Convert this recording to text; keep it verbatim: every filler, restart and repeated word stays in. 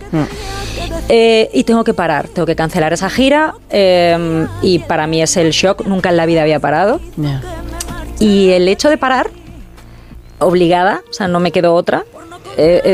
Mm. Eh, y tengo que parar, tengo que cancelar esa gira eh, y para mí es el shock, nunca en la vida había parado. Yeah. Y el hecho de parar, obligada, o sea, no me quedó otra, eh,